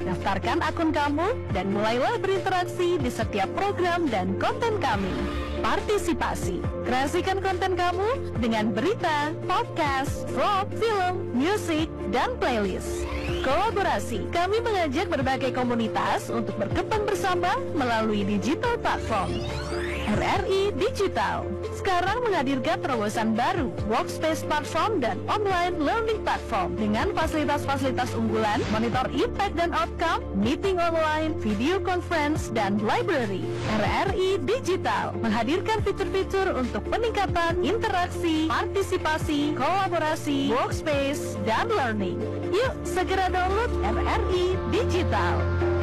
Daftarkan akun kamu dan mulailah berinteraksi di setiap program dan konten kami. Partisipasi, kreasikan konten kamu dengan berita, podcast, vlog, film, musik, dan playlist. Kolaborasi, kami mengajak berbagai komunitas untuk berkembang bersama melalui digital platform. RRI Digital sekarang menghadirkan terobosan baru, workspace platform dan online learning platform dengan fasilitas-fasilitas unggulan, monitor impact dan outcome, meeting online, video conference, dan library. RRI Digital menghadirkan fitur-fitur untuk peningkatan interaksi, partisipasi, kolaborasi, workspace, dan learning. Yuk segera download RRI Digital.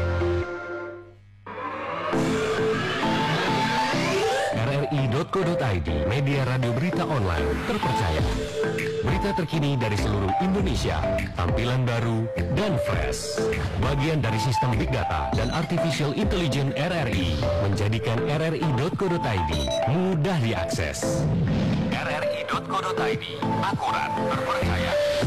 RRI.co.id, media radio berita online terpercaya. Berita terkini dari seluruh Indonesia, tampilan baru dan fresh. Bagian dari sistem Big Data dan Artificial Intelligence RRI menjadikan RRI.co.id mudah diakses. RRI.co.id, akurat, terpercaya.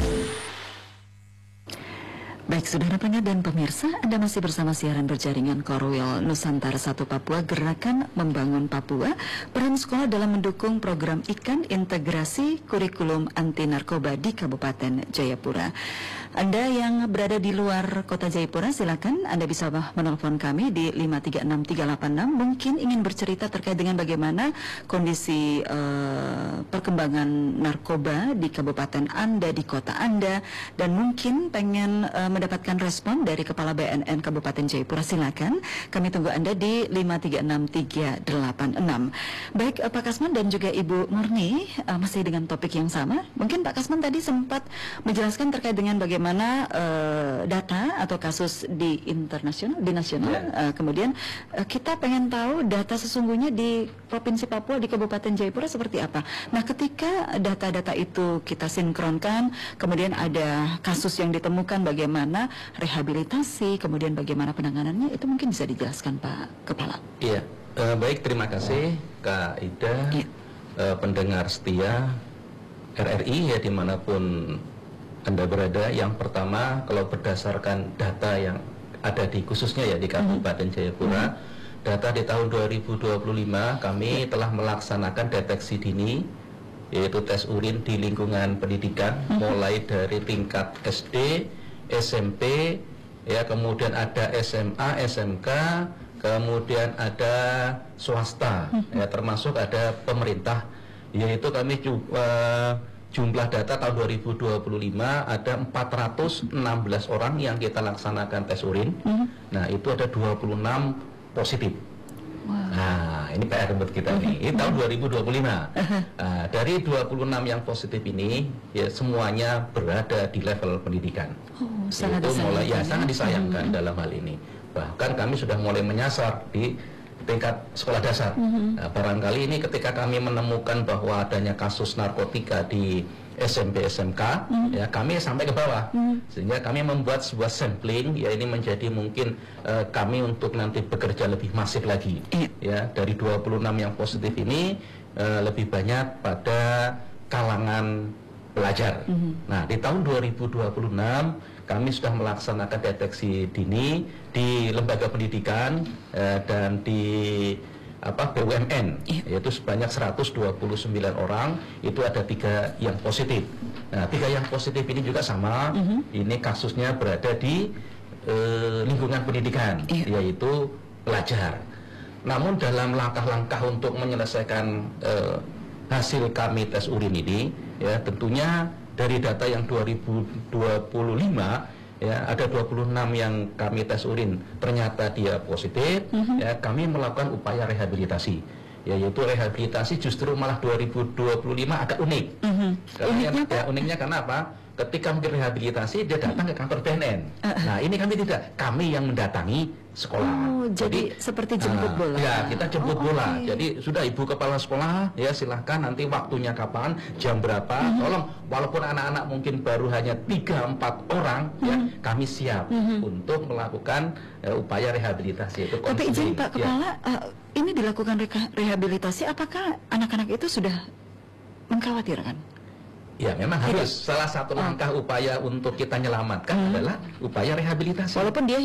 Baik, saudara pendengar dan pemirsa, Anda masih bersama siaran berjaringan Korwil Nusantara 1 Papua, Gerakan Membangun Papua, peran sekolah dalam mendukung program IKAN integrasi kurikulum anti narkoba di Kabupaten Jayapura. Anda yang berada di luar kota Jayapura, silakan Anda bisa menelpon kami di 536386, mungkin ingin bercerita terkait dengan bagaimana kondisi perkembangan narkoba di kabupaten Anda, di kota Anda, dan mungkin pengen mendapatkan respon dari Kepala BNN Kabupaten Jayapura. Silakan, kami tunggu Anda di 536386. Baik, Pak Kasman dan juga Ibu Murni, masih dengan topik yang sama. Mungkin Pak Kasman tadi sempat menjelaskan terkait dengan bagaimana data atau kasus di internasional, di nasional. Kemudian kita pengen tahu data sesungguhnya di Provinsi Papua, di Kabupaten Jayapura seperti apa. Nah, ketika data-data itu kita sinkronkan, kemudian ada kasus yang ditemukan, bagaimana rehabilitasi, kemudian bagaimana penanganannya, itu mungkin bisa dijelaskan Pak Kepala. Iya, baik, terima kasih Kak Ida, pendengar setia RRI ya dimanapun Anda berada. Yang pertama, kalau berdasarkan data yang ada di khususnya ya di Kabupaten Jayapura, data di tahun 2025 kami telah melaksanakan deteksi dini, yaitu tes urin di lingkungan pendidikan, mulai dari tingkat SD, SMP, ya, kemudian ada SMA, SMK, kemudian ada swasta, ya, termasuk ada pemerintah, yaitu kami jumlah data tahun 2025 ada 416 orang yang kita laksanakan tes urin. Nah, itu ada 26 positif. Nah, ini PR buat kita nih. Ini tahun 2025. Nah, dari 26 yang positif ini, ya semuanya berada di level pendidikan. Sangat itu mulai ya disayangkan, sangat disayangkan dalam hal ini. Bahkan kami sudah mulai menyasar di tingkat sekolah dasar. Nah, barangkali ini ketika kami menemukan bahwa adanya kasus narkotika di SMP, SMK, ya kami sampai ke bawah, sehingga kami membuat sebuah sampling, ya ini menjadi mungkin kami untuk nanti bekerja lebih masif lagi, ya dari 26 yang positif ini lebih banyak pada kalangan pelajar. Nah, di tahun 2026 kami sudah melaksanakan deteksi dini di lembaga pendidikan dan di BUMN, yaitu sebanyak 129 orang, itu ada 3 yang positif. Nah, 3 yang positif ini juga sama, ini kasusnya berada di lingkungan pendidikan, yaitu pelajar. Namun dalam langkah-langkah untuk menyelesaikan hasil kami tes urin ini, ya tentunya dari data yang 2025, ya ada 26 yang kami tes urin ternyata dia positif, ya kami melakukan upaya rehabilitasi, yaitu rehabilitasi justru malah 2025 agak unik. Uniknya karena apa? Ketika mungkin rehabilitasi dia datang ke kantor BNN. Nah, ini kami tidak, kami yang mendatangi sekolah. Jadi seperti jemput bola. Ya, kita jemput bola. Jadi sudah Ibu Kepala Sekolah, ya silahkan nanti waktunya kapan, jam berapa. Tolong, walaupun anak-anak mungkin baru hanya 3-4 orang, ya kami siap untuk melakukan upaya rehabilitasi. Itu tapi izin Pak Kepala, ini dilakukan rehabilitasi, apakah anak-anak itu sudah mengkhawatirkan? Ya, memang harus. Salah satu langkah upaya untuk kita menyelamatkan adalah upaya rehabilitasi. Walaupun dia